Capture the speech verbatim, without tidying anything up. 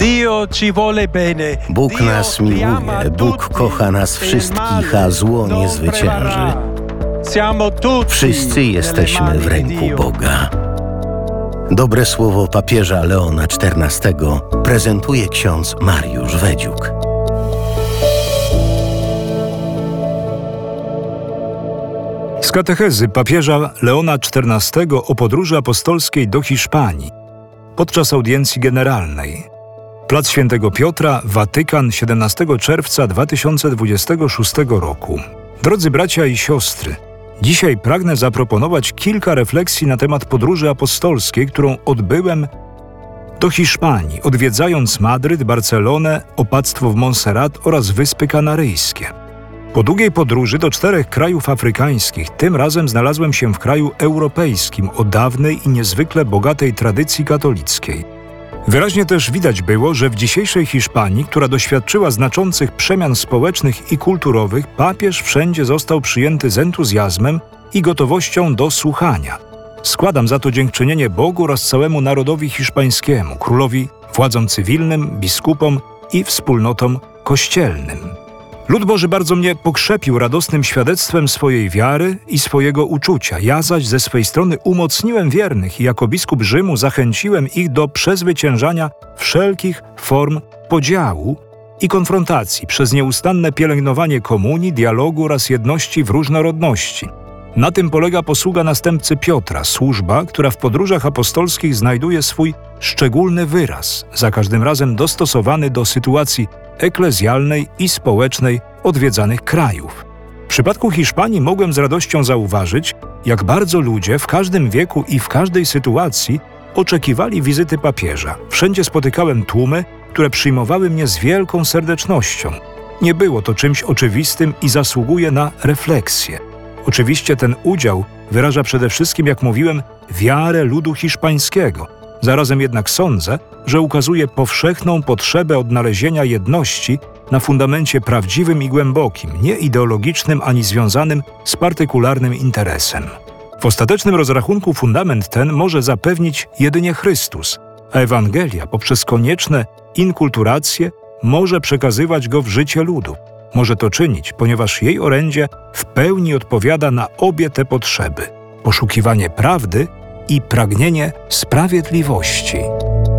Bóg nas miłuje, Bóg kocha nas wszystkich, a zło nie zwycięży. Wszyscy jesteśmy w ręku Boga. Dobre słowo papieża Leona czternastego prezentuje ksiądz Mariusz Wedziuk. Z katechezy papieża Leona czternastego o podróży apostolskiej do Hiszpanii podczas audiencji generalnej. Plac Świętego Piotra, Watykan, siedemnastego czerwca dwa tysiące dwudziestego szóstego roku. Drodzy bracia i siostry, dzisiaj pragnę zaproponować kilka refleksji na temat podróży apostolskiej, którą odbyłem do Hiszpanii, odwiedzając Madryt, Barcelonę, opactwo w Montserrat oraz Wyspy Kanaryjskie. Po długiej podróży do czterech krajów afrykańskich, tym razem znalazłem się w kraju europejskim o dawnej i niezwykle bogatej tradycji katolickiej. Wyraźnie też widać było, że w dzisiejszej Hiszpanii, która doświadczyła znaczących przemian społecznych i kulturowych, papież wszędzie został przyjęty z entuzjazmem i gotowością do słuchania. Składam za to dziękczynienie Bogu oraz całemu narodowi hiszpańskiemu, królowi, władzom cywilnym, biskupom i wspólnotom kościelnym. Lud Boży bardzo mnie pokrzepił radosnym świadectwem swojej wiary i swojego uczucia. Ja zaś ze swej strony umocniłem wiernych i jako biskup Rzymu zachęciłem ich do przezwyciężania wszelkich form podziału i konfrontacji przez nieustanne pielęgnowanie komunii, dialogu oraz jedności w różnorodności. Na tym polega posługa następcy Piotra, służba, która w podróżach apostolskich znajduje swój szczególny wyraz, za każdym razem dostosowany do sytuacji eklezjalnej i społecznej odwiedzanych krajów. W przypadku Hiszpanii mogłem z radością zauważyć, jak bardzo ludzie w każdym wieku i w każdej sytuacji oczekiwali wizyty papieża. Wszędzie spotykałem tłumy, które przyjmowały mnie z wielką serdecznością. Nie było to czymś oczywistym i zasługuje na refleksję. Oczywiście ten udział wyraża przede wszystkim, jak mówiłem, wiarę ludu hiszpańskiego. Zarazem jednak sądzę, że ukazuje powszechną potrzebę odnalezienia jedności na fundamencie prawdziwym i głębokim, nie ideologicznym ani związanym z partykularnym interesem. W ostatecznym rozrachunku fundament ten może zapewnić jedynie Chrystus, a Ewangelia poprzez konieczne inkulturacje może przekazywać go w życie ludu. Może to czynić, ponieważ jej orędzie w pełni odpowiada na obie te potrzeby – poszukiwanie prawdy i pragnienie sprawiedliwości.